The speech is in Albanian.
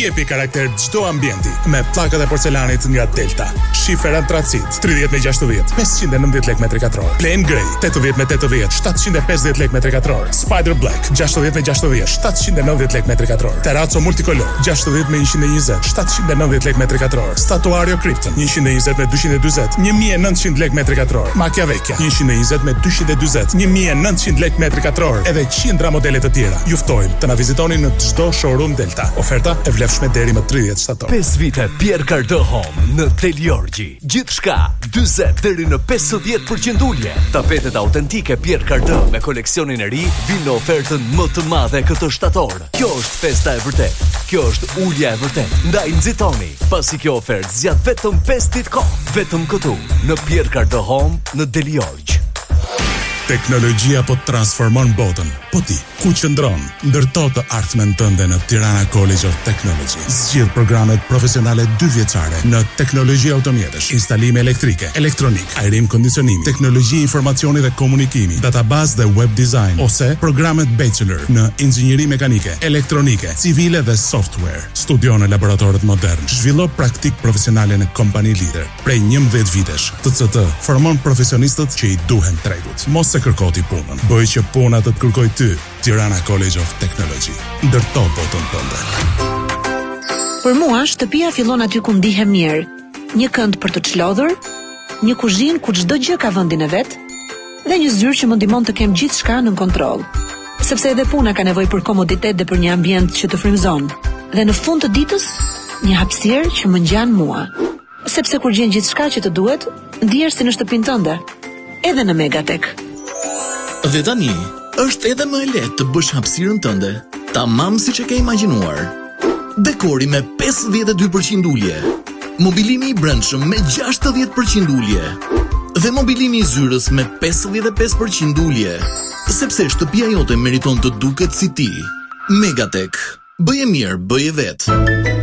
Jepi karakter çdo ambienti me pllakat e porcelanit nga Delta. Shifer antracit 30 me 60, 590 lek metri katror. Plain Grey 80 me 80, 750 lek metri katror. Spider Black 60 me 60, 790 lek metri katror. Terrazzo multicolor 60 me 120, 790 lek metri katror. Statuario Krypton 120 me 240, 1900 lek metri katror. Macchia Vecchia 120 me 240, 1900 lek metri katror. Edhe qindra modele të tjera. Ju ftojmë të na vizitoni në çdo showroom Delta. Oferta e vlefshme deri më 30 shtator. 5 vite Pierre Cardin Home në Del Giorgi. Gjithçka 40 deri në 50% ulje. Tapetet autentike Pierre Cardin me koleksionin e ri vijnë në ofertën më të madhe këtë shtator. Kjo është festa e vërtet. Kjo është ulja e vërtet. Ndaj nxitoni, pasi kjo ofertë zgjat vetëm 5 ditë kohë. Vetëm këtu në Pierre Cardin Home në Del Giorgi. Teknologjia po transformon botën. Po ti, ku qëndron? Ndërto të ardhmen tënde në Tirana College of Technology. Zgjidh programet profesionale 2 vjeçare në teknologji automjetësh, instalime elektrike, elektronik, ajrim kondicionimi, teknologji informacioni dhe komunikimi, database dhe web design, ose programet bachelor në inxhinieri mekanike, elektronike, civile dhe software. Studio në laboratorët modern. Zhvillo praktik profesionale në kompani lider. Prej 11 vitesh, TCT formon profesionistët që i duhen tregut. Mos se kërkoti punën. Bëj që puna të të kërkoj ty. Tirana College of Technology. Ndërto botën tënde. Për mua, shtëpia fillon aty ku ndihem mirë. Një kënd për të çlodhur, një kuzhinë ku çdo gjë ka vendin e vet, dhe një zyrë që më ndihmon të kem gjithçka në kontroll. Sepse edhe puna ka nevojë për komoditet dhe për një ambient që të frymëzon. Dhe në fund të ditës, një hapësirë që më ngjan mua. Sepse kur gjen gjithçka që të duhet, ndihesh si në shtëpinë tënde, edhe në Megatech. Dhe tani, është edhe më e lehtë të bësh hapësirën tënde, tamam siç e ke imagjinuar. Dekori me 52% ulje, mobilimi i brendshëm me 60% ulje, dhe mobilimi i zyrës me 55% ulje. Sepse shtëpia jote meriton të duket si ti. Megatech. Bëje mirë, bëje vetë.